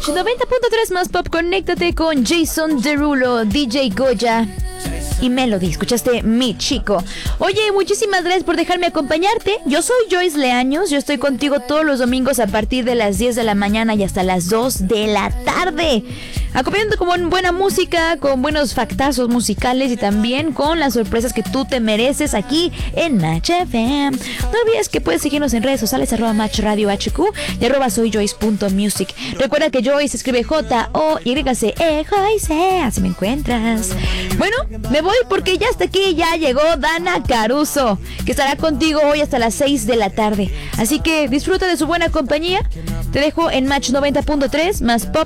Match 90.3 más pop. Conéctate con Jason Derulo, DJ Goya y Melody. Escuchaste Mi Chico. Oye, muchísimas gracias por dejarme acompañarte. Yo soy Joyce Leaños. Yo estoy contigo todos los domingos a partir de las 10 de la mañana y hasta las 2 de la tarde. Acompañándote con buena música, con buenos factazos musicales y también con las sorpresas que tú te mereces aquí en Match FM. No olvides que puedes seguirnos en redes sociales @Match Radio HQ y @soyjoyce.music. Recuerda que Joyce se escribe Joyce, Joyce, así me encuentras. Bueno, me voy porque ya hasta aquí ya llegó Dana Caruso, que estará contigo hoy hasta las 6 de la tarde. Así que disfruta de su buena compañía. Te dejo en Match 90.3 más pop.